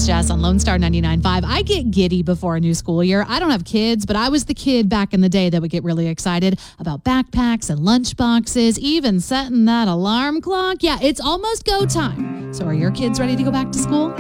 It's Jess on Lone Star 99.5. I get giddy before a new school year. I don't have kids, but I was the kid back in the day that would get really excited about backpacks and lunch boxes, even setting that alarm clock. Yeah, it's almost go time. So are your kids ready to go back to school?